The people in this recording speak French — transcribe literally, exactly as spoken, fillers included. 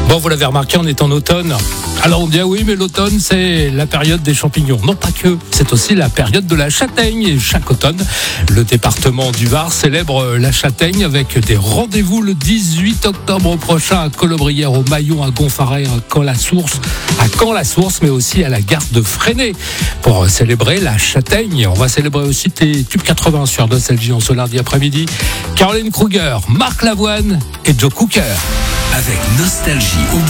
Bon, vous l'avez remarqué, on est en automne. Alors on dit, ah oui, mais l'automne, c'est la période des champignons. Non, pas que. C'est aussi la période de la châtaigne. Et chaque automne, le département du Var célèbre la châtaigne avec des rendez-vous le dix-huit octobre prochain à Colobrières, au Maillon, à Gonfaret, à Caen-la-Source, à Caen-la-Source, mais aussi à la gare de Fresnay pour célébrer la châtaigne. On va célébrer aussi tes tubes quatre-vingts sur Nostalgie en ce lundi après-midi. Caroline Kruger, Marc Lavoine et Joe Cooker. Avec Nostalgie.